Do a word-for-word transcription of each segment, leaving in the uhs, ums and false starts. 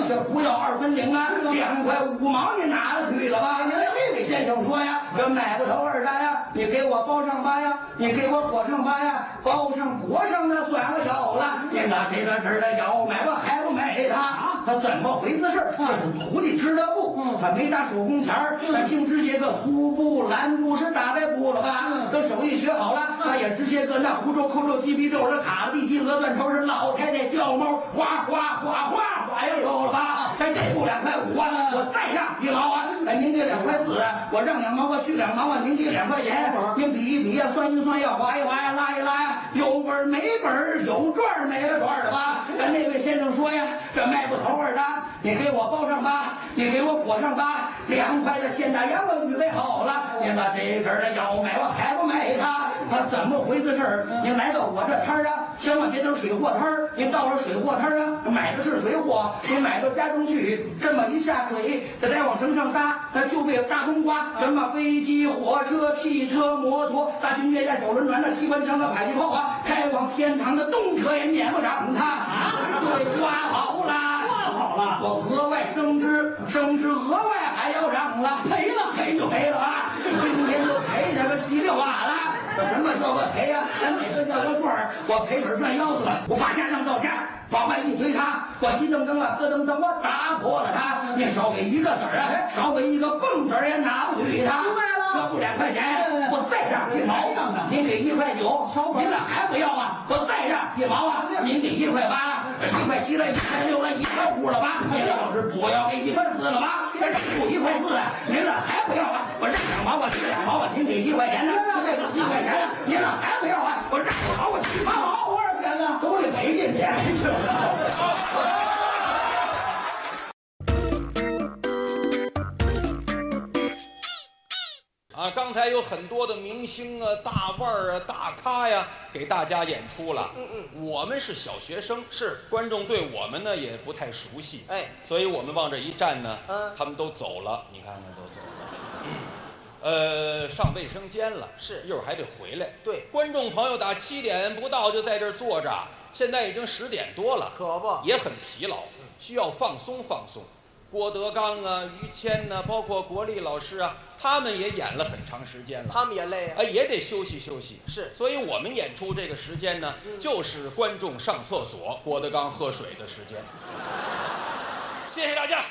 这不要二分零啊，两块五毛你拿了去了吧？这位先生说呀，这买不头二单呀，你给我包上吧呀，你给我裹上吧呀，包上裹上那算了有了。您拿这个纸的要买吧，还不买他？他怎么回事？这是徒弟织的布，他没打手工钱儿，他净直接个粗布、蓝布是打在布了吧？这手艺学好了，他也直接个那胡诌、扣诌、鸡皮皱是卡地鸡鹅断头是老太太叫猫，哗哗哗哗哗又有了吧？咱这不两块五啊，我再让一毛啊！哎，您给两块四，我让两毛，我去两毛啊！您给两块钱，您比一比呀，算一算呀，划一划呀，拉一拉呀，有本没本，有赚没赚的吧？跟那位先生说呀，这卖不头儿的，你给我包上吧，你给我裹上吧，两块的现大洋我预备好了，您把这阵儿的要买我还不买它？他怎么回事儿？您来到我这摊儿啊，千万别等水货摊儿，您到了水货摊儿啊，买的是水货，您买到家中去，这么一下水，这再往绳上搭，它就被大冬瓜，什么飞机、火车、汽车、摩托、大军舰、手轮船、那机关枪的迫击炮啊，开往天堂的动车也撵不上它啊！对，刮好了，刮好了，我额外升职，升职额外还要让了，赔了赔就赔了啊！今天就赔这个稀里哗啦。什么叫个赔呀？咱哪个叫个赚儿？我赔本赚腰子了，我把家让到家，往外一推他，我急噔噔了，咯噔噔，我打破了他。你少给一个子儿啊，少给一个蹦子儿也拿不去他。这不两块钱，我再让一毛。您给一块九，您俩还不要啊？我再让一毛啊！您给一块八，一块七了，一块六了，一块五了吧？您要是不要给一块四了吧？这不一块四，您俩还不要啊？我让两毛，我去两毛啊！您给一块钱呢？这个一块钱呢？您俩还不要啊？我让两毛，我去八毛，多少钱呢？都得赔进去。 啊，刚才有很多的明星啊、大腕儿啊、大咖呀，给大家演出了。嗯嗯，我们是小学生，是观众对我们呢也不太熟悉，哎，所以我们往这一站呢，嗯，他们都走了，你看看都走了。嗯呃，上卫生间了，是一会儿还得回来。对，观众朋友打七点不到就在这儿坐着，现在已经十点多了，可不也很疲劳，需要放松放松。郭德纲啊、于谦呐、啊，包括国立老师啊，他们也演了很长时间了，他们也累啊，哎，也得休息休息。是，所以我们演出这个时间呢，嗯、就是观众上厕所、郭德纲喝水的时间。谢谢大家。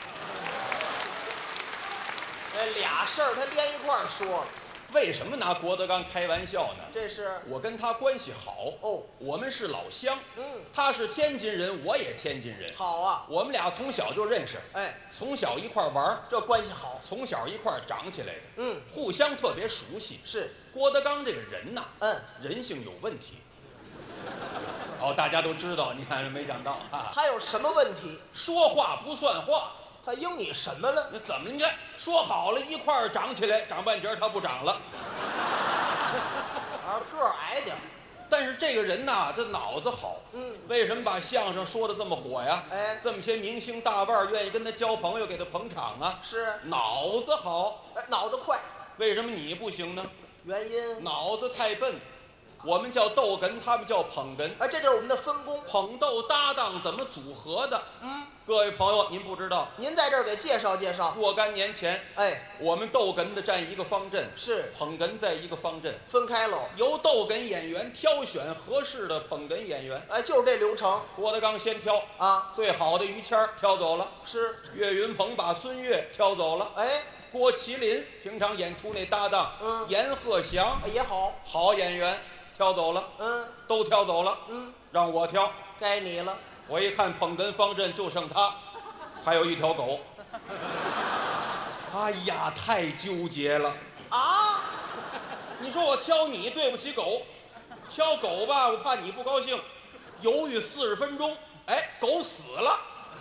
哎，俩事儿他连一块儿说。 为什么拿郭德纲开玩笑呢？ 这是我跟他关系好哦，我们是老乡。嗯，他是天津人，我也天津人。好啊，我们俩从小就认识，哎，从小一块玩，这关系好。从小一块长起来的，嗯，互相特别熟悉。是郭德纲这个人呐，嗯，人性有问题。哦，大家都知道，你看没想到啊， 他有什么问题？ 说话不算话。 他应你什么了？ 那怎么？你看说好了一块儿长起来，长半截他不长了， 啊，个儿矮点。 但是这个人呐，这脑子好。嗯，为什么把相声说的这么火呀？哎，这么些明星大腕愿意跟他交朋友，给他捧场啊？是，脑子好。 哎，脑子快。 为什么你不行呢？ 原因？ 脑子太笨。我们叫逗哏，他们叫捧哏。 哎，这就是我们的分工。 捧逗搭档怎么组合的？嗯，各位朋友，您不知道， 您在这儿给介绍介绍。 若干年前，哎，我们逗哏的占一个方阵，是捧哏在一个方阵， 分开喽。 由逗哏演员挑选合适的捧哏演员。 哎，就是这流程。 郭德纲先挑啊，最好的于谦挑走了，是岳云鹏把孙越挑走了。哎。郭麒麟平常演出那搭档，嗯，阎鹤祥也好， 好演员。挑走了，嗯，都挑走了，嗯，让我挑， 该你了。 我一看捧哏方阵就剩他，还有一条狗。哎呀，太纠结了啊！你说我挑你对不起狗，挑狗吧，我怕你不高兴，犹豫四十分钟，哎，狗死了。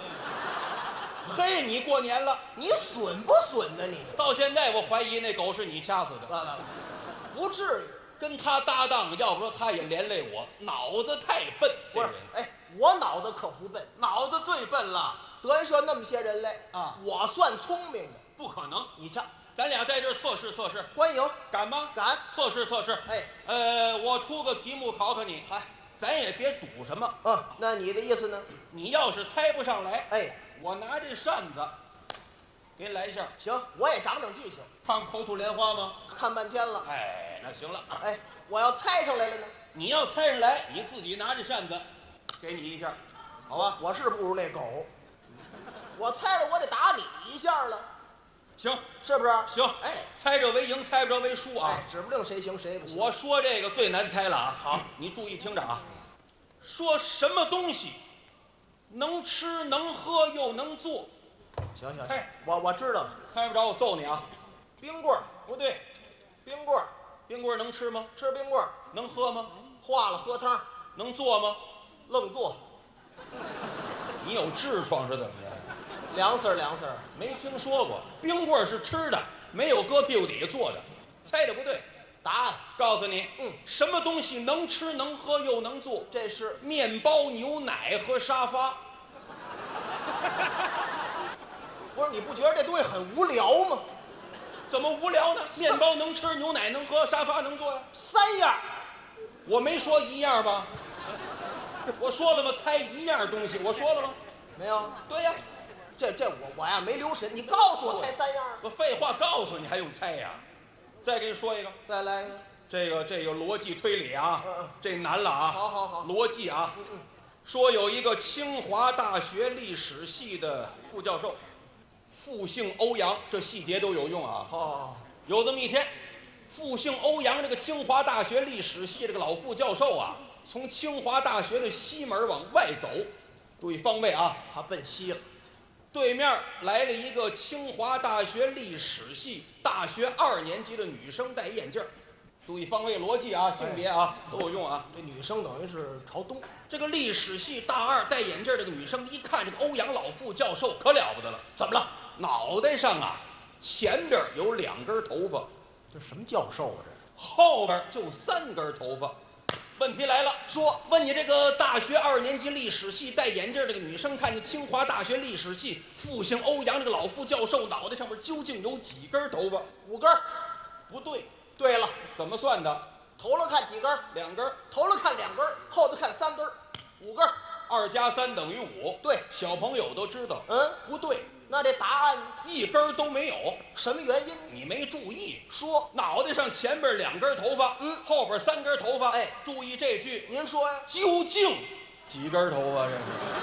嘿，你过年了， 你损不损呢？你到现在我怀疑那狗是你掐死的， 不至于。 跟他搭档，要不说他也连累我，脑子太笨。 不是，哎，我脑子可不笨， 脑子最笨了。 德云社那么些人来啊，我算聪明的， 不可能。 你瞧， 咱俩在这儿测试测试， 欢迎， 敢吗？ 敢， 测试测试。哎，呃，我出个题目考考你，嗨，咱也别赌什么。 嗯，那你的意思呢？ 你要是猜不上来，哎， 我拿这扇子，给你来一下。 行，我也长长记性。 看口吐莲花吗？ 看半天了。 哎，那行了。 哎，我要猜上来了呢？ 你要猜上来，你自己拿着扇子，给你一下，好吧？ 我是不如那狗。我猜了，我得打你一下了。 行， 是不是？ 行。 哎， 猜着为赢，猜不着为输啊。 哎，指不定谁行谁不行。 我说这个最难猜了啊。好，你注意听着啊。说什么东西能吃能喝又能做？ 行行， 猜， 我我知道了。 猜不着我揍你啊！ 冰棍儿不对， 冰棍儿， 冰棍儿能吃吗？ 吃冰棍儿， 能喝吗？ 化了喝汤， 能做吗？ 愣做， 你有痔疮是怎么着？ 凉丝儿凉丝儿。 没听说过，冰棍儿是吃的，没有搁屁股底下做的。猜的不对， 答案告诉你， 嗯， 什么东西能吃能喝又能做？ 这是面包、牛奶和沙发。 不是？你不觉得这东西很无聊吗？ 怎么无聊呢？面包能吃，牛奶能喝，沙发能坐呀。 三样， 我没说一样吧？我说了吗？猜一样东西，我说了吗？ 没有。 对呀， 这这我我呀没留神，你告诉我猜三样。 我废话告诉你还用猜呀？再给你说一个， 再来一个。 这个这个逻辑推理啊， 嗯嗯这难了啊。 好好好， 逻辑啊。 嗯嗯。 说有一个清华大学历史系的副教授，复姓欧阳，这细节都有用啊。 哦， 有这么一天，复姓欧阳这个清华大学历史系这个老副教授啊，从清华大学的西门往外走，注意方位啊， 他奔西了。 对面来了一个清华大学历史系大学二年级的女生，戴眼镜儿。注意方位逻辑啊，性别啊都有用啊。 这女生等于是朝东。 这个历史系大二戴眼镜这个女生一看这个欧阳老副教授可了不得了，怎么了？脑袋上啊前边有两根头发， 这什么教授啊？这后边就三根头发。问题来了，说问你这个大学二年级历史系戴眼镜这个女生，看见清华大学历史系复姓欧阳这个老副教授脑袋上面究竟有几根头发？ 五根。 不对。 对了， 怎么算的？ 头了看几根？ 两根。 头了看两根，后头看三根，五根。 二加三等于五。 对， 小朋友都知道。 嗯， 不对。 那这答案一根都没有， 什么原因？ 你没注意。 说脑袋上前边两根头发， 嗯， 后边三根头发。 哎， 注意这句。 您说呀？ 究竟几根头发？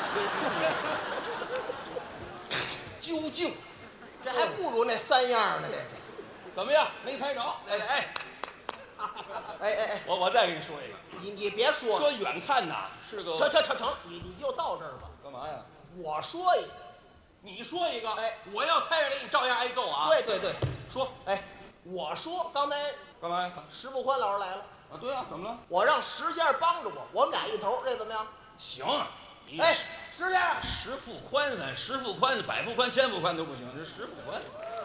这是？究竟， 这还不如那三样呢。这个怎么样？没猜着？哎哎， 哎哎哎， 我我再给你说一个。 你你别说了， 说远看呐是个。 成成成成，你你就到这儿吧。 干嘛呀？ 我说一个， 你说一个。 哎， 我要猜着了，你照样挨揍啊。 对对对， 说。 哎，我说刚才干嘛呀？ 石富宽老师来了。 啊，对啊，怎么了？ 我让石先生帮着我，我们俩一头，这怎么样？ 行。你哎，石先生， 石富宽呢？石富宽、百富宽、千富宽都不行，这石富宽。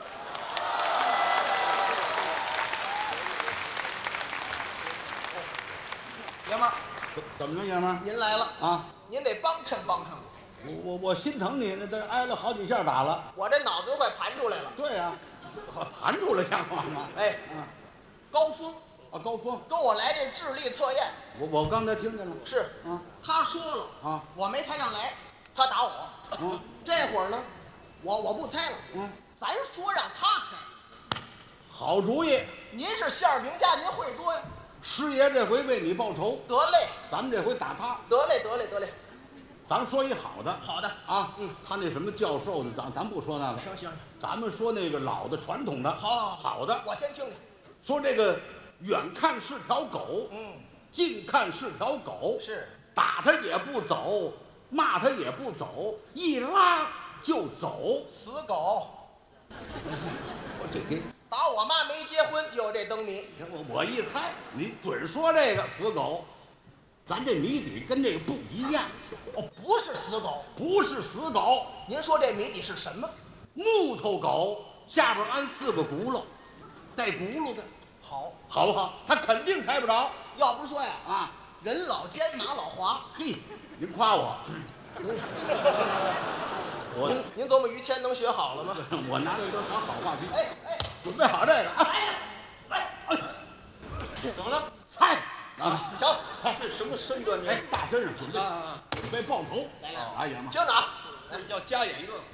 爷们儿， 怎么着，爷们儿？ 您来了啊！ 您得帮衬帮衬我。 我我我心疼你，那都挨了好几下打了。 我这脑子都快盘出来了。 对呀、啊，盘出来像话吗？ 哎， 嗯， 高峰啊，高峰跟我来这智力测验。 我我刚才听见了。 是啊， 他说了啊， 我没猜上来，他打我。 嗯， 这会儿呢，我我不猜了。 嗯， 咱说让他猜。 好主意。 您是馅儿饼家，您会多呀。 师爷这回为你报仇， 得嘞， 咱们这回打他。 得嘞，得嘞，得嘞。 咱们说一好的。 好的啊，嗯，他那什么教授的，咱咱不说那个。 行行， 咱们说那个老的传统的。 好好好的。 我先听听。 说这个远看是条狗， 嗯， 近看是条狗， 是打他也不走，骂他也不走，一拉就走。 死狗。 我这给打我妈没结婚就有这灯谜。 我我一猜，你准说这个死狗。咱这谜底跟这个不一样。 哦，不是死狗。 不是死狗。 您说这谜底是什么？ 木头狗下边安四个轱辘，带轱辘的。 好， 好不好？他肯定猜不着。 要不是说呀， 啊， 人老奸马老滑。 嘿，您夸我。我您您琢磨于谦能学好了吗？ 我拿这都当好话题。 哎哎， 准备好这个啊！ 哎哎哎， 怎么了？ 猜啊！ 行， 这什么身段？这哎，大身上准备啊， 准备报仇。 来来哎呀妈！ 听着啊， 要加演一段